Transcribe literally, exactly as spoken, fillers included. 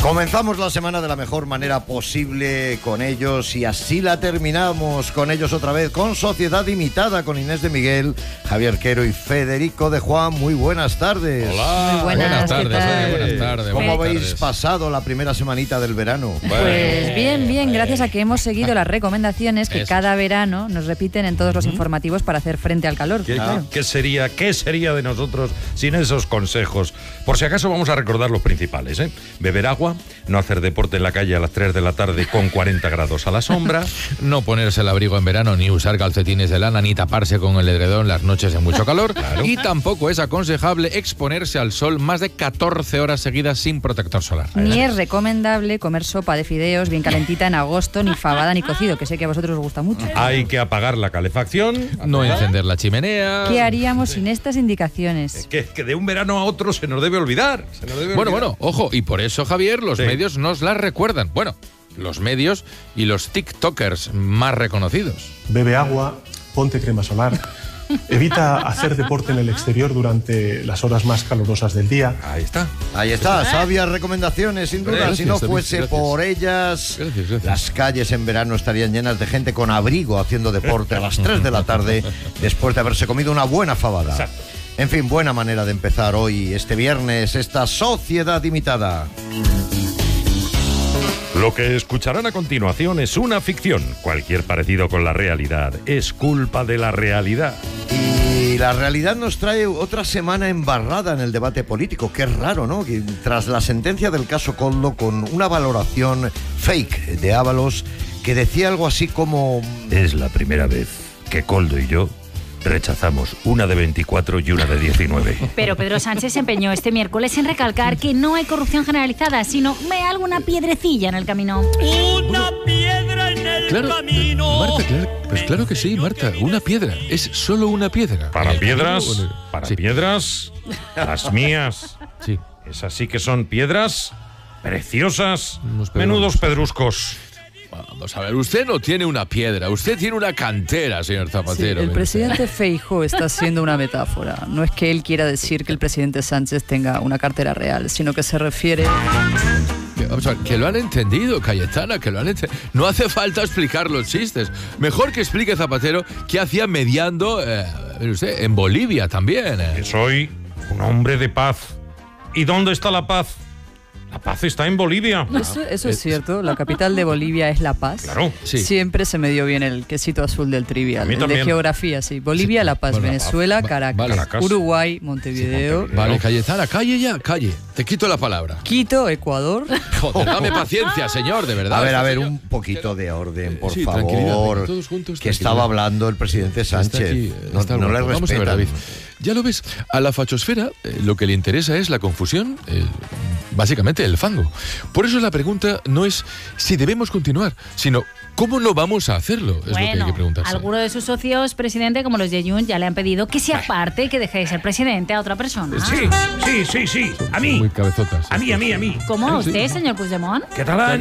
Comenzamos la semana de la mejor manera posible con ellos y así la terminamos con ellos otra vez, con Sociedad Imitada, con Inés de Miguel, Javier Quero y Federico de Juan. Muy buenas tardes. Hola. Muy buenas, buenas tardes. ¿qué tal? Buenas tardes. ¿Cómo buenas habéis tardes. pasado la primera semanita del verano? Pues bien, bien, gracias a que hemos seguido las recomendaciones que Eso. cada verano nos repiten en todos los informativos para hacer frente al calor. ¿Qué, Claro. qué sería, ¿Qué sería de nosotros sin esos consejos? Por si acaso vamos a recordar los principales, ¿eh? Beber agua, no hacer deporte en la calle a las tres de la tarde con cuarenta grados a la sombra. No ponerse el abrigo en verano, ni usar calcetines de lana, ni taparse con el edredón las noches de mucho calor. Claro. Y tampoco es aconsejable exponerse al sol más de catorce horas seguidas sin protector solar. Ni es recomendable comer sopa de fideos bien calentita en agosto, ni fabada ni cocido, que sé que a vosotros os gusta mucho. Hay que apagar la calefacción. No encender la chimenea. ¿Qué haríamos sin estas indicaciones? Que, que de un verano a otro se nos debe olvidar. Se nos debe Bueno, olvidar. bueno, ojo, y por eso, Javier, los Sí. medios nos las recuerdan. Bueno, los medios y los TikTokers más reconocidos. Bebe agua, ponte crema solar, evita hacer deporte en el exterior durante las horas más calurosas del día. Ahí está. Ahí está, sabias recomendaciones sin duda. Gracias, si no David, fuese gracias. por ellas, Gracias, gracias. las calles en verano estarían llenas de gente con abrigo haciendo deporte a las tres de la tarde después de haberse comido una buena fabada. Exacto. En fin, buena manera de empezar hoy, este viernes, esta Sociedad Imitada. Lo que escucharán a continuación es una ficción. Cualquier parecido con la realidad es culpa de la realidad. Y la realidad nos trae otra semana embarrada en el debate político. Qué raro, ¿no? Que tras la sentencia del caso Koldo, con una valoración fake de Ábalos que decía algo así como... Es la primera vez que Koldo y yo rechazamos una de veinticuatro y una de diecinueve. Pero Pedro Sánchez se empeñó este miércoles en recalcar que no hay corrupción generalizada, sino me alguna piedrecilla en el camino. Una piedra en el Claro, camino. Marta, claro, pues claro que sí, Marta, una piedra, es solo una piedra. Para En el piedras, camino, para sí, piedras, las mías. sí. Esas sí que son piedras preciosas, Unos pedrones. menudos pedruscos. Vamos a ver, usted no tiene una piedra, usted tiene una cantera, señor Sí, Zapatero. el presidente Feijóo está haciendo una metáfora. No es que él quiera decir que el presidente Sánchez tenga una cartera real, sino que se refiere... Que, vamos a ver, que lo han entendido, Cayetana, que lo han entendido. No hace falta explicar los chistes. Mejor que explique Zapatero qué hacía mediando, eh, a ver usted, en Bolivia también. eh. Que soy un hombre de paz. ¿Y dónde está la paz? La paz está en Bolivia. Eso, eso es cierto, la capital de Bolivia es La Paz. Claro. Sí. Siempre se me dio bien el quesito azul del A trivial, mí el de también. geografía, sí. Bolivia, La Paz, Bueno, La Paz. Venezuela, Va- Caracas, vale. Caracas. Uruguay, Montevideo, Montevideo. Vale, Cayetana, calle ya, calle. Te quito la palabra. Quito, Ecuador. Joder, dame paciencia, señor, de verdad. A ver, a ver, Señor. un poquito de orden, por Sí, tranquilidad, favor. venga, todos juntos, Que tranquilidad. estaba hablando el presidente Está Sánchez. aquí, eh, no está el no le guapo. Vamos a ver, respetan. David. Ya lo ves, a la fachosfera eh, lo que le interesa es la confusión, eh, básicamente el fango. Por eso la pregunta no es si debemos continuar, sino cómo no vamos a hacerlo, es lo que hay Bueno, que preguntarse. alguno de sus socios, presidente, como los de Junts, ya le han pedido que se aparte y que deje de ser presidente a otra persona. Sí, sí, sí, sí. A mí. Muy cabezotas. A mí, a mí, a mí. ¿Cómo a usted, señor Puigdemont? ¿Qué tal?